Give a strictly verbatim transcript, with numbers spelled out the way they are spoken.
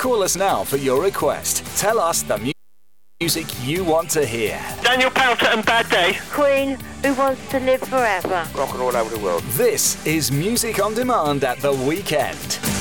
Call us now for your request. Tell us the mu- music you want to hear. Daniel Powter and Bad Day. Queen, Who Wants to Live Forever. Rocking all over the world. This is Music on Demand at the weekend.